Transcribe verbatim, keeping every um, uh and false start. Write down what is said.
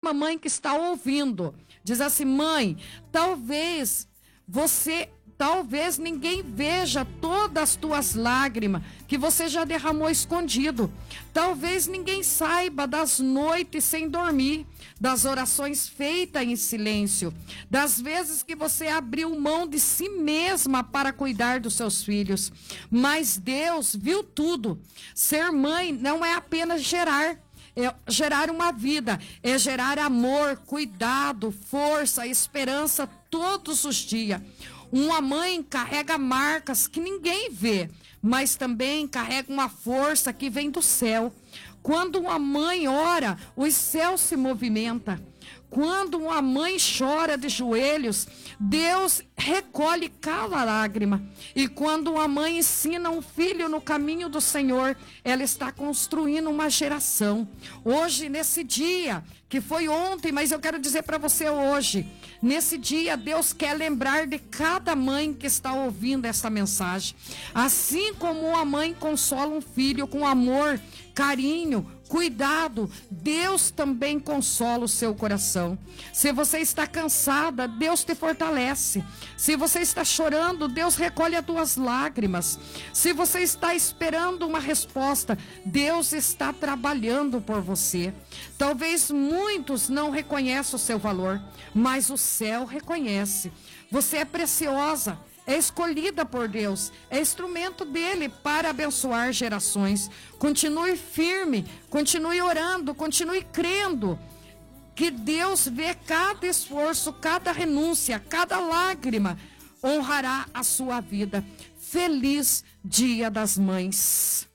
mamãe que está ouvindo. Diz assim: mãe, talvez você, talvez ninguém veja todas as tuas lágrimas que você já derramou escondido. Talvez ninguém saiba das noites sem dormir, das orações feitas em silêncio, das vezes que você abriu mão de si mesma para cuidar dos seus filhos. Mas Deus viu tudo. Ser mãe não é apenas gerar. É gerar uma vida, é gerar amor, cuidado, força, esperança todos os dias. Uma mãe carrega marcas que ninguém vê, mas também carrega uma força que vem do céu. Quando uma mãe ora, os céus se movimentam. Quando uma mãe chora de joelhos, Deus recolhe cada lágrima. E quando uma mãe ensina um filho no caminho do Senhor, ela está construindo uma geração. Hoje, nesse dia, que foi ontem, mas eu quero dizer para você hoje, nesse dia, Deus quer lembrar de cada mãe que está ouvindo essa mensagem. Assim como uma mãe consola um filho com amor, carinho, cuidado, Deus também consola o seu coração. Se você está cansada, Deus te fortalece. Se você está chorando, Deus recolhe as tuas lágrimas. Se você está esperando uma resposta, Deus está trabalhando por você. Talvez muitos não reconheçam o seu valor, mas o céu reconhece. Você é preciosa. É escolhida por Deus, é instrumento dele para abençoar gerações. Continue firme, continue orando, continue crendo que Deus vê cada esforço, cada renúncia, cada lágrima, honrará a sua vida. Feliz Dia das Mães.